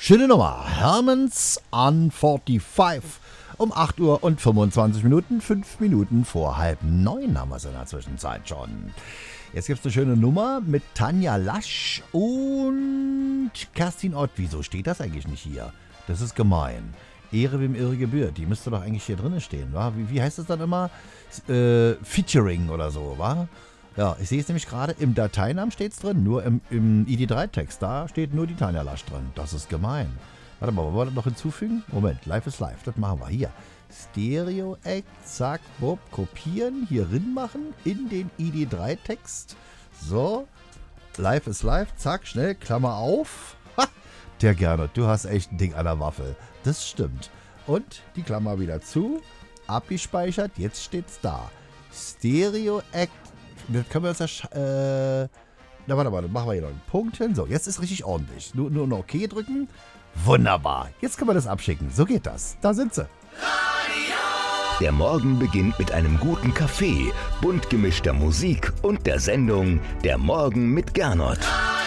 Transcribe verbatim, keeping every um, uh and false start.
Schöne Nummer. Hermans on fünfundvierzig. Um acht Uhr und fünfundzwanzig Minuten, fünf Minuten vor halb neun haben wir es in der Zwischenzeit schon. Jetzt gibt es eine schöne Nummer mit Tanja Lasch und Kerstin Ott. Wieso steht das eigentlich nicht hier? Das ist gemein. Ehre wem Ehre gebührt. Die müsste doch eigentlich hier drin stehen, wa? Wie, wie heißt es dann immer? Äh, Featuring oder so, wa? Ja, ich sehe es nämlich gerade, im Dateinamen steht es drin, nur im, im I D drei Text, da steht nur die Tanja Lasch drin. Das ist gemein. Warte mal, wollen wir das noch hinzufügen? Moment, live ist live, das machen wir hier. Stereo-Act, zack, bob, kopieren, hier rin machen, in den I D drei Text. So, live ist live, zack, schnell, Klammer auf. Ha, der Gernot, du hast echt ein Ding an der Waffel. Das stimmt. Und die Klammer wieder zu, abgespeichert, jetzt steht's da. Stereo-Act, das können wir uns ja, äh, na warte mal, dann machen wir hier noch einen Punkt hin. So, jetzt ist richtig ordentlich. Nur, nur noch OK drücken. Wunderbar. Jetzt können wir das abschicken. So geht das. Da sind sie. Der Morgen beginnt mit einem guten Kaffee, bunt gemischter Musik und der Sendung Der Morgen mit Gernot.